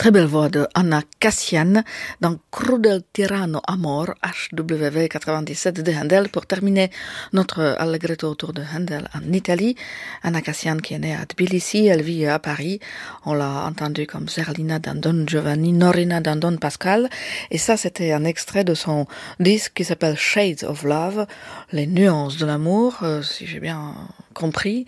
très belle voix de Anna Cassian dans Crudel Tirano Amor, HWV 97 de Handel, pour terminer notre allegretto autour de Handel en Italie. Anna Cassian qui est née à Tbilissi, elle vit à Paris. On l'a entendue comme Zerlina dans Don Giovanni, Norina dans Don Pascal. Et ça, c'était un extrait de son disque qui s'appelle Shades of Love, les nuances de l'amour, si j'ai bien compris.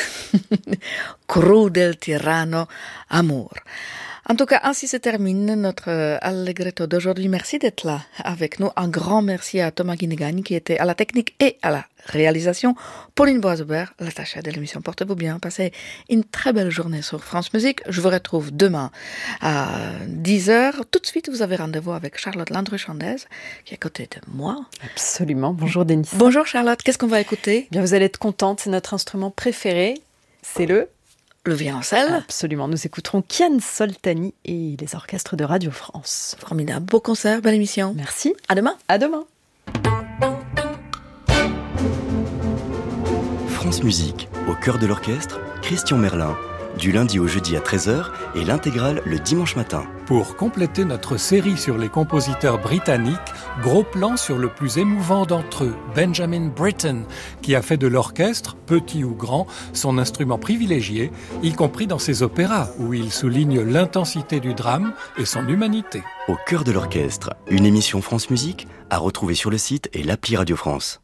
Crudel Tirano Amor. En tout cas, ainsi se termine notre allegretto d'aujourd'hui. Merci d'être là avec nous. Un grand merci à Thomas Guinegani qui était à la technique et à la réalisation. Pauline Boisebert, l'attachée de l'émission. Portez-vous bien. Passez une très belle journée sur France Musique. Je vous retrouve demain à 10h. Tout de suite, vous avez rendez-vous avec Charlotte Landru-Chandez qui est à côté de moi. Absolument. Bonjour Denis. Bonjour Charlotte. Qu'est-ce qu'on va écouter ? Bien, vous allez être contente. C'est notre instrument préféré. C'est le violoncelle. Absolument. Nous écouterons Kian Soltani et les orchestres de Radio France. Formidable. Beau concert, belle émission. Merci. À demain. À demain. France Musique, au cœur de l'orchestre, Christian Merlin. Du lundi au jeudi à 13h et l'intégrale le dimanche matin. Pour compléter notre série sur les compositeurs britanniques, gros plan sur le plus émouvant d'entre eux, Benjamin Britten, qui a fait de l'orchestre, petit ou grand, son instrument privilégié, y compris dans ses opéras, où il souligne l'intensité du drame et son humanité. Au cœur de l'orchestre, une émission France Musique à retrouver sur le site et l'appli Radio France.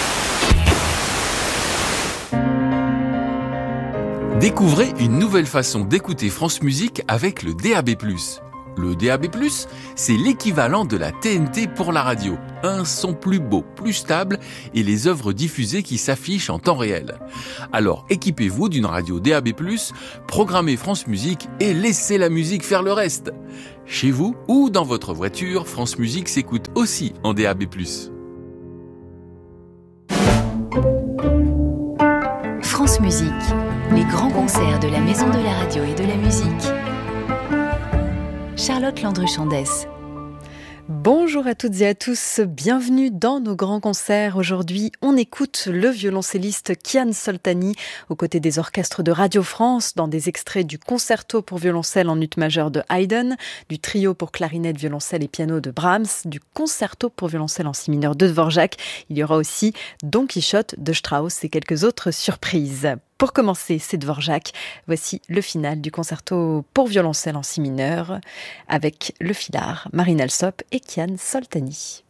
Découvrez une nouvelle façon d'écouter France Musique avec le DAB+. Le DAB+, c'est l'équivalent de la TNT pour la radio. Un son plus beau, plus stable et les œuvres diffusées qui s'affichent en temps réel. Alors équipez-vous d'une radio DAB+, programmez France Musique et laissez la musique faire le reste. Chez vous ou dans votre voiture, France Musique s'écoute aussi en DAB+. France Musique, les grands concerts de la Maison de la Radio et de la Musique. Charlotte Landru-Chandez. Bonjour à toutes et à tous, bienvenue dans nos grands concerts. Aujourd'hui, on écoute le violoncelliste Kian Soltani aux côtés des orchestres de Radio France dans des extraits du concerto pour violoncelle en ut majeur de Haydn, du trio pour clarinette, violoncelle et piano de Brahms, du concerto pour violoncelle en si mineur de Dvorak. Il y aura aussi Don Quichotte de Strauss et quelques autres surprises. Pour commencer, c'est Dvorak. Voici le final du concerto pour violoncelle en si mineur avec le filard Marine Alsop et Kian Soltani.